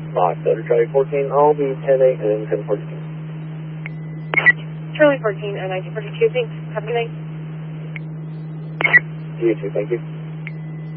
Fox, Charlie 14, I'll be 10-8 and 10-14. Charlie 14 and 1942, thanks. Have a good night. You too, thank you.